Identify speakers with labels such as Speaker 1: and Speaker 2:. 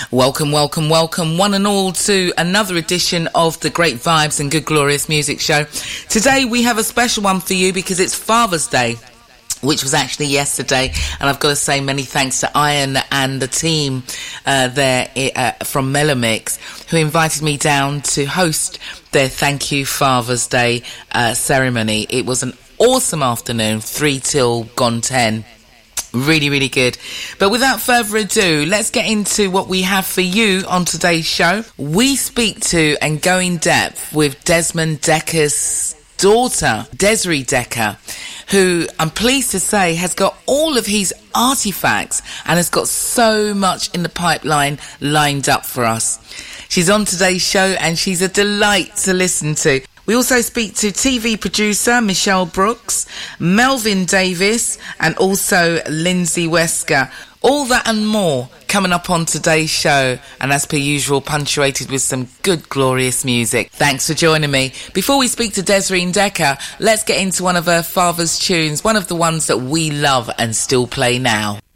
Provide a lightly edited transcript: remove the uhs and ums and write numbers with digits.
Speaker 1: Welcome, welcome, welcome, one and all, to another edition of the Great Vibes and Good Glorious Music Show. Today we have a special one for you because it's Father's Day, which was actually yesterday, and I've got to say many thanks to Ian and the team there from Melomix, who invited me down to host their Thank You Father's Day ceremony. It was an awesome afternoon, 3 till gone 10. Really, really good. But without further ado, let's get into what we have for you on today's show. We speak to and go in depth with Desmond Dekker's daughter, Desiree Dekker, who I'm pleased to say has got all of his artifacts and has got so much in the pipeline lined up for us. She's on today's show and she's a delight to listen to. We also speak to TV producer Michelle Brooks, Melvin Davis, and also Lindsay Wesker. All that and more coming up on today's show, and as per usual, punctuated with some good, glorious music. Thanks for joining me. Before we speak to Desiree Dekker, let's get into one of her father's tunes, one of the ones that we love and still play now.